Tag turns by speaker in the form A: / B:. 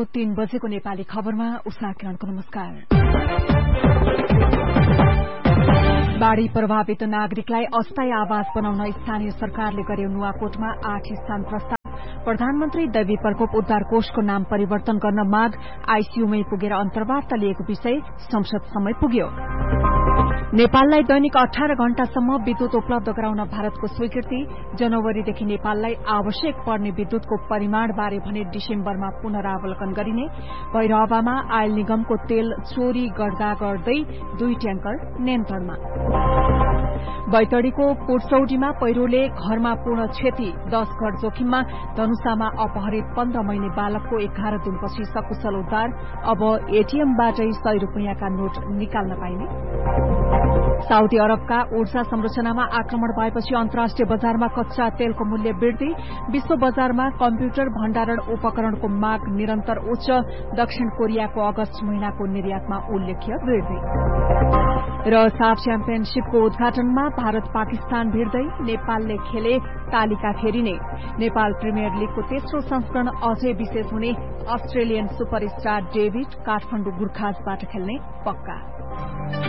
A: 3 बजेको नेपाली खबरमा उषा किरणको नमस्कार। बाढ़ी प्रभावित नागरिकलाई अस्थायी आवास बनाउन स्थानीय सरकारले गर्यो नुवाकोटमा 8 स्थान प्रस्ताव। प्रधानमन्त्री दैवी प्रकोप उद्धार कोषको नाम परिवर्तन गर्न माग। आईसीयूमै पुगेर अन्तर्वार्ता लिएको विषय संसदसम्मै पुग्यो। नेपाललाई दैनिक 18 घण्टासम्म विद्युत उपलब्ध गराउन भारतको स्वीकृति। जनवरीदेखि नेपाललाई आवश्यक पर्ने विद्युतको परिमाणबारे भने डिसेम्बरमा पुनरावलोकन गरिने। भैरहवामा आयल निगमको तेल चोरी गर्दै 2 ट्याङ्कर नियन्त्रणमा। बैतडीको पुरसौडीमा पहिरोले घरमा पूर्ण क्षति। 10 घर जोखिममा। धनुषामा अपहरित 15 महिने बालकको 11 दिनपछि सकुशल उद्धार। अब एटीएमबाटै 100 रुपियाँका नोट निकाल्न पाइने। साउदी अरबका ऊर्जा संरचनामा आक्रमण भएपछि अन्तर्राष्ट्रिय बजारमा कच्चा तेलको मूल्य वृद्धि। विश्व बजारमा कम्प्युटर भण्डारण उपकरणको माग निरन्तर उच्च। दक्षिण कोरियाको अगस्त महिनाको निर्यातमा उल्लेख्य वृद्धि। र साफ च्याम्पियनशीपको उद्घाटनमा भारत पाकिस्तान भिड्दै नेपालले खेले तालिका फेरिने। नेपाल प्रिमियर लीगको तेस्रो संस्करण अझै विशेष हुने। अस्ट्रेलियन सुपरस्टार डेभिड काठमाडौँ गुर्खाजबाट खेल्ने पक्का।